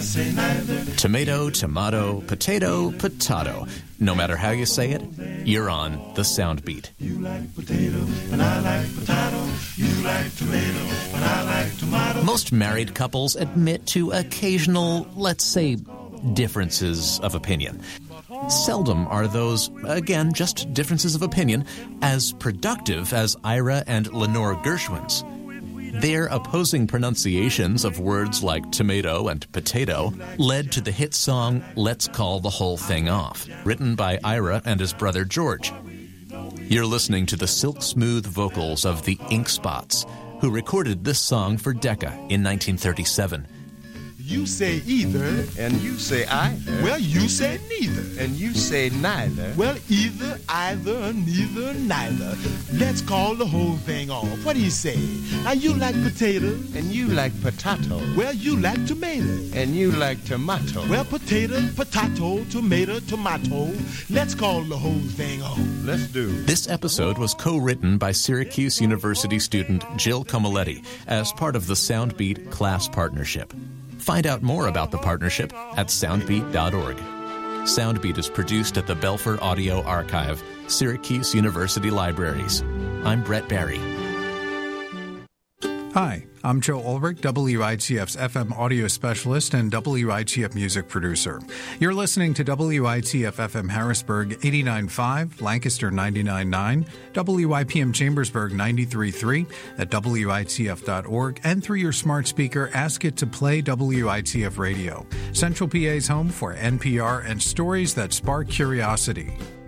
say neither. Tomato, tomato, potato, potato. No matter how you say it, you're on the Sound Beat. You like potato, and I like potato. You like tomato, and I like tomato. Most married couples admit to occasional, let's say, differences of opinion. Seldom are those, again, just differences of opinion, as productive as Ira and Lenore Gershwin's. Their opposing pronunciations of words like tomato and potato led to the hit song Let's Call the Whole Thing Off, written by Ira and his brother George. You're listening to the silk-smooth vocals of the Ink Spots, who recorded this song for Decca in 1937. You say either, and you say either. Well, you say neither, and you say neither. Well, either, either, neither, neither. Let's call the whole thing off. What do you say? Now, you like potato, and you like potato. Well, you like tomato, and you like tomato. Well, potato, potato, tomato, tomato. Let's call the whole thing off. Let's do it. This episode was co-written by Syracuse University student Jill Comoletti as part of the Soundbeat class partnership. Find out more about the partnership at soundbeat.org. Soundbeat is produced at the Belfer Audio Archive, Syracuse University Libraries. I'm Brett Barry. Hi, I'm Joe Ulrich, WITF's FM audio specialist and WITF music producer. You're listening to WITF FM Harrisburg 89.5, Lancaster 99.9, WIPM Chambersburg 93.3 at WITF.org, and through your smart speaker, ask it to play WITF Radio, Central PA's home for NPR and stories that spark curiosity.